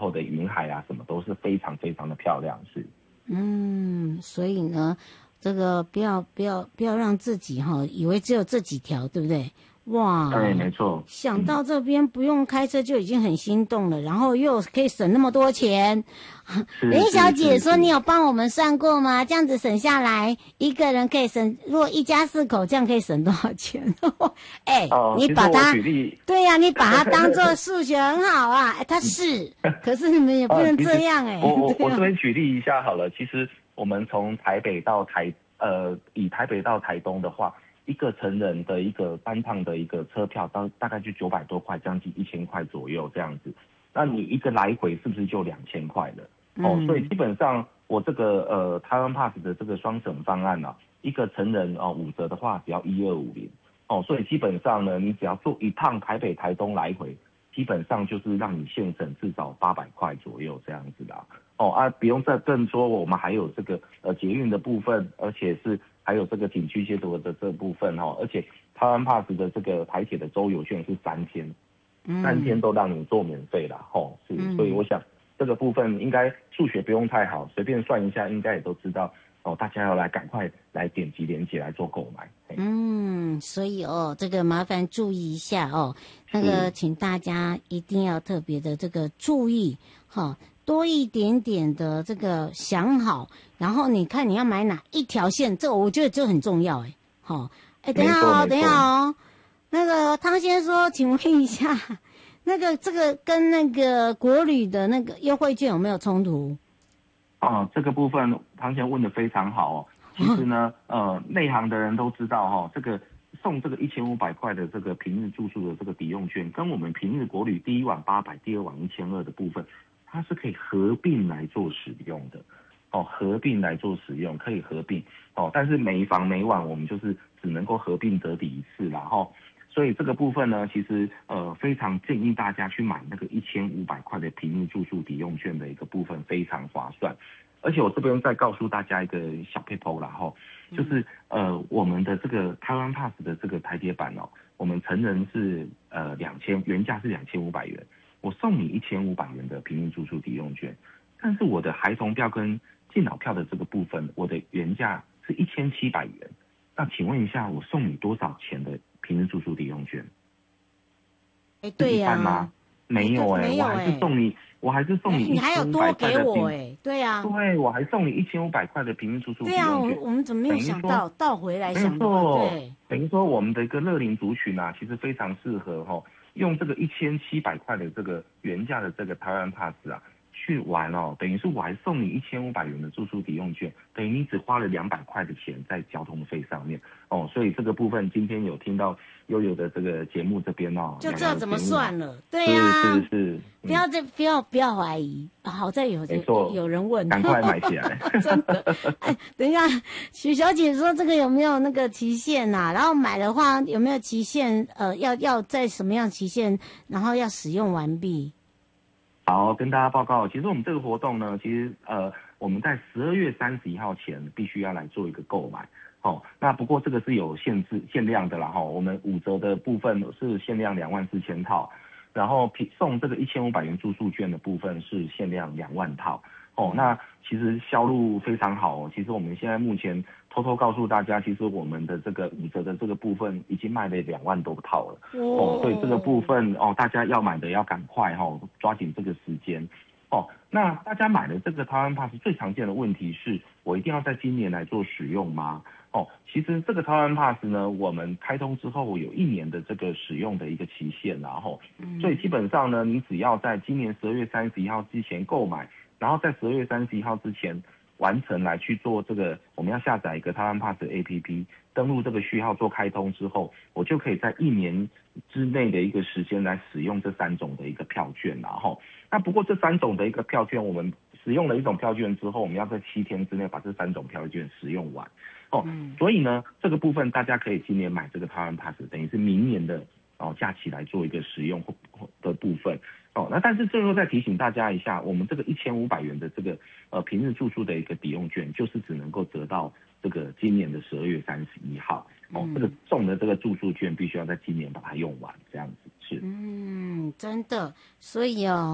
后的云海啊什么都是非常非常的漂亮，是。 所以呢，这个不要让自己以为只有这几条，对不对？哇， 对，没错。 想到这边不用开车就已经很心动了，然后又可以省那么多钱。林小姐说你有帮我们算过吗？这样子省下来，一个人可以省，如果一家4口，这样可以省多少钱？你把它，对呀，你把它当做数学很好啊。它是，可是你们也不能这样我这边举例一下好了，其实我们从台北到以台北到台东的话，一个成人的一个单趟的一个车票大概就900多块，将近1000块左右这样子。那你一个来回是不是就2000块了？所以基本上我这个台湾 Pass 的这个双省方案啊，一个成人5折的话只要1250所以基本上呢，你只要坐一趟台北台东来回，基本上就是让你现省至少800块左右这样子啦。不用再更说，我们还有这个捷运的部分，而且是还有这个景区接驳的这部分而且台湾 Pass 的这个台铁的周游券是3天，3天都让你做免费啦是，所以我想这个部分应该数学不用太好，随便算一下应该也都知道大家要赶快来点击连结来做购买。 所以这个麻烦注意一下那个请大家一定要特别的这个注意多一点点的这个想好，然后你看你要买哪一条线，这我觉得这很重要等一下等一下那个汤先说，请问一下，这个跟那个国旅的那个优惠券有没有冲突？ 这个部分汤先问的非常好其实呢内行的人都知道这个送这个1500块的这个平日住宿的这个抵用券，跟我们平日国旅第一晚800，第二晚1200的部分，它是可以合并来做使用的合并来做使用，可以合并但是每房每晚我们就是只能够合并折抵一次啦所以这个部分呢，其实非常建议大家去买那个1500块的平日住宿抵用券的一个部分，非常划算。而且我这边再告诉大家一个小撇步啦就是我们的这个台湾 Pass 的这个台铁版我们成人是2000，原价是2500元，我送你1500元的平日住宿抵用券，但是我的孩童票跟敬老票的这个部分，我的原价是1700元。那请问一下，我送你多少钱的平日住宿抵用券？ 对呀， 吗？没有我还是送你， 你还有多给我对呀， 对，我还送你1500块的平日住宿抵用券。对啊，我们怎么没有想到倒回来想的话，对， 等于说我们的一个乐龄族群其实非常适合用这个1700块的这个原价的这个台湾 Pass 去玩等于是我还送你1500元的住宿抵用券，等于你只花了200块的钱在交通费上面所以这个部分今天有听到悠悠的这个节目这边就知道怎么算了，对呀， 是， 不要怀疑，好在有人问， 赶快买起来， 真的。等一下，许小姐说这个有没有那个期限然后买的话有没有期限？要在什么样期限，然后要使用完毕？ 好，跟大家报告，其实我们这个活动呢，其实我们在12月31号前必须要来做一个购买那不过这个是有限量的啦我们5折的部分是限量24000套，然后送这个1500元住宿券的部分是限量2万套那其实销路非常好其实我们现在目前偷偷告诉大家，其实我们的这个5折的这个部分已经卖了2万多套了所以这个部分大家要买的要赶快抓紧这个时间那大家买的这个台湾 Pass 最常见的问题是，我一定要在今年来做使用吗？其实这个台湾 Pass 呢，我们开通之后有1年的这个使用的一个期限所以基本上呢，你只要在今年12月31号之前购买，然后在12月31号之前完成来去做这个，我们要下载一个台湾 Pass 的 APP， 登录这个序号做开通之后，我就可以在1年之内的一个时间来使用这3种的一个票券那不过这3种的一个票券，我们使用了1种票券之后，我们要在7天之内把这3种票券使用完所以呢，这个部分大家可以今年买这个台湾 Pass， 等于是明年的假期来做一个使用的部分那但是最后再提醒大家一下，我们这个1500元的这个平日住宿的一个抵用券，就是只能够得到这个今年的12月31号这个送的这个住宿券必须要在今年把它用完，这样子是真的，所以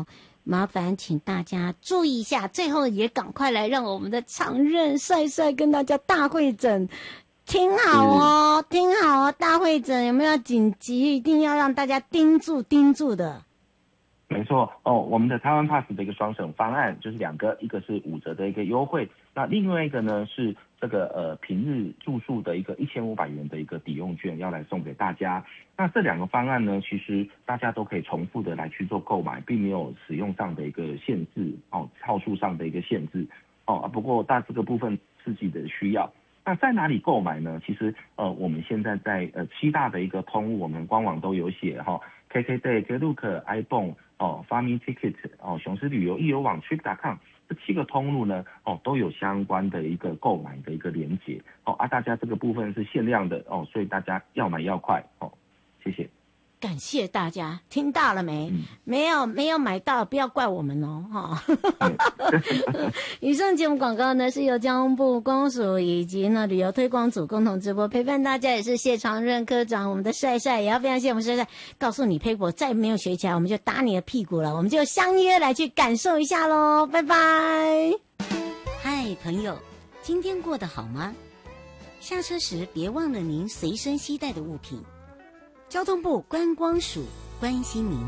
麻烦请大家注意一下。最后也赶快来让我们的常任帅帅跟大家大会诊。听好哦，听好哦，大会诊有没有紧急？一定要让大家盯住的。 没错哦，我们的台湾 Pass 的一个双省方案就是2个，一个是5折的一个优惠，那另外一个呢是这个平日住宿的一个1500元的一个抵用券要来送给大家。那这2个方案呢，其实大家都可以重复的来去做购买，并没有使用上的一个限制哦，套数上的一个限制哦。不过这个部分自己的需要。那在哪里购买呢？其实我们现在在7大的一个通路，我们官网都有写哈。KKday、Klook、iPhone Farming Ticket 雄狮旅游易游网 Trip.com 这7个通路呢都有相关的一个购买的一个连结大家这个部分是限量的所以大家要买要快谢谢。 感谢大家，听到了没？没有买到，不要怪我们哦，以上节目广告呢是由交通部公署以及呢旅游推广组共同直播，陪伴大家也是谢常任科长，我们的帅帅也要非常谢我们帅帅，告诉你 paper 再没有学起来，我们就打你的屁股了，我们就相约来去感受一下咯，拜拜。 嗨，朋友，今天过得好吗？下车时别忘了您随身携带的物品。交通部观光署关心您。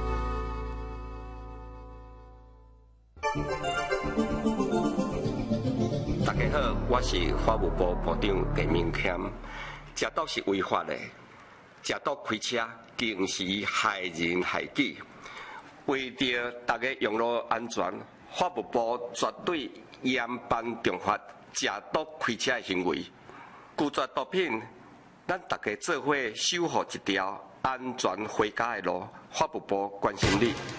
大家好，我是法务部部长陈明谦。食毒是违法的，食毒开车更是害人害己。为着大家用路安全，法务部绝对严办重罚食毒开车的行为。拒绝毒品。咱大家做伙守护一条安全回家的路，法务部关心你。